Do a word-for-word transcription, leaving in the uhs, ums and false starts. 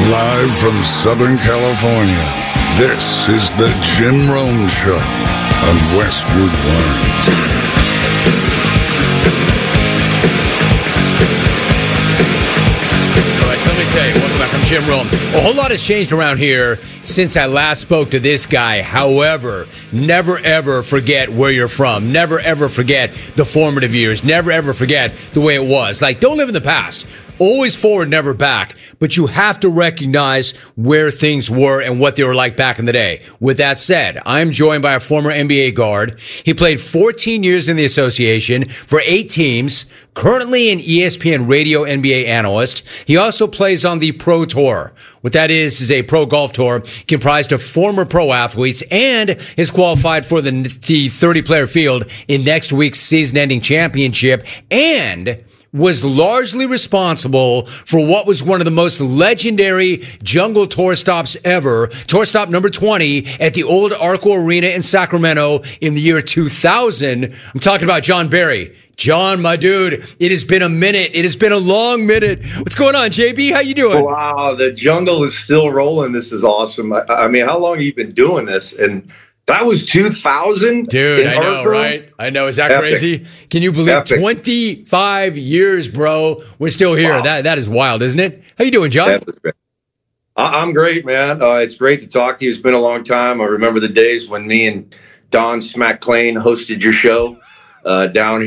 Live from Southern California, this is the Jim Rome Show on Westwood One. Let me tell you, welcome back. I'm Jim Rome. A whole lot has changed around here since I last spoke to this guy. However, never ever forget where you're from. Never ever forget the formative years. Never ever forget the way it was. Like, don't live in the past. Always forward, never back. But you have to recognize where things were and what they were like back in the day. With that said, I'm joined by a former N B A guard. He played fourteen years in the association for eight teams, currently an E S P N radio N B A analyst. He also plays on the Pro Tour. What that is is a pro golf tour comprised of former pro athletes, and is qualified for the thirty-player field in next week's season-ending championship, and was largely responsible for what was one of the most legendary jungle tour stops ever. Tour stop number twenty at the old Arco Arena in Sacramento in the year two thousand. I'm talking about John Barry. John, my dude, it has been a minute. It has been a long minute. What's going on, J B? How you doing? Wow, the jungle is still rolling. This is awesome. I, I mean, how long have you been doing this? And that was two thousand? Dude, I know, right? I know. Is that Epic. crazy? Can you believe Epic. twenty-five years, bro? We're still here. Wow. That That is wild, isn't it? How you doing, John? I, I'm great, man. Uh, it's great to talk to you. It's been a long time. I remember the days when me and Don Smack Clain hosted your show uh, down here.